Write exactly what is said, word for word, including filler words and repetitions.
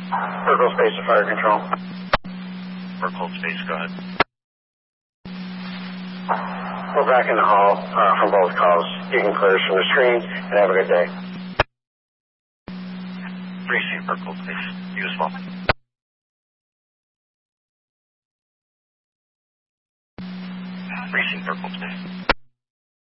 Circle space to fire control. Circle space, go ahead. We're back in the hall uh, from both calls. You can clear us from the screen and have a good day. Receive Circle space. You as well. Receive Circle space.